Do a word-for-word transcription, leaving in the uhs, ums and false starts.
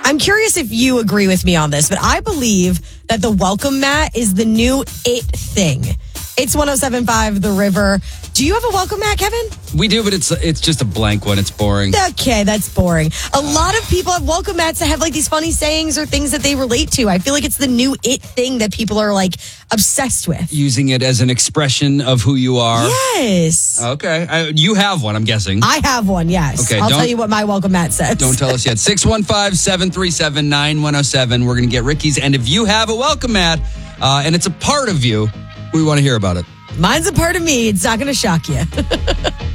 I'm curious if you agree with me on this, but I believe that the welcome mat is the new it thing. It's one oh seven point five The River. Do you have a welcome mat, Kevin? We do, but it's it's just a blank one. It's boring. Okay, that's boring. A lot of people have welcome mats that have like these funny sayings or things that they relate to. I feel like it's the new it thing that people are like obsessed with. Using it as an expression of who you are. Yes. Okay. I, you have one, I'm guessing. I have one, yes. Okay, I'll don't- tell you what my welcome mat says. Don't tell us yet. six one five, seven three seven, nine one oh seven. We're going to get Ricky's. And if you have a welcome mat uh, and it's a part of you, we want to hear about it. Mine's a part of me. It's not going to shock you.